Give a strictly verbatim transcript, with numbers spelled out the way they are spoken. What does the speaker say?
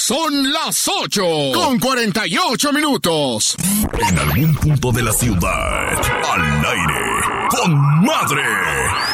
Son las ocho con cuarenta y ocho minutos. En algún punto de la ciudad, al aire, con Madre.